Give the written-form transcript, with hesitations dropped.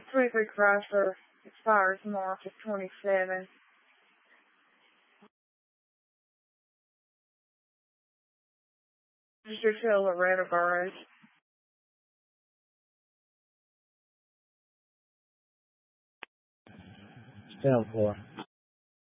23 Chrysler expires March of 27. Registered to Loretta Burroughs. 10-4.